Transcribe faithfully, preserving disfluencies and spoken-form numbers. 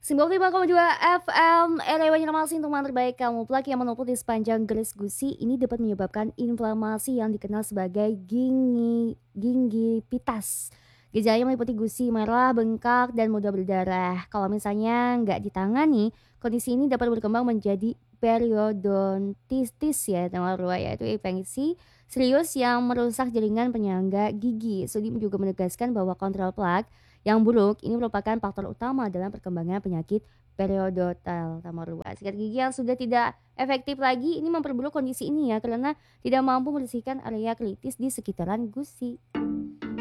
sembilan puluh lima koma dua F M, Area Banjarmasin, teman terbaik kamu. Plak yang menumpuk di sepanjang garis gusi ini dapat menyebabkan inflamasi yang dikenal sebagai gingi, gingivitis. Gejalanya meliputi gusi merah, bengkak, dan mudah berdarah. Kalau misalnya nggak ditangani, kondisi ini dapat berkembang menjadi periodontitis ya, nama luar yaitu infeksi serius yang merusak jaringan penyangga gigi. Studi juga menegaskan bahwa kontrol plak yang buruk ini merupakan faktor utama dalam perkembangan penyakit periodontal tumor luas. Sikat gigi yang sudah tidak efektif lagi ini memperburuk kondisi ini ya karena tidak mampu membersihkan area kritis di sekitaran gusi.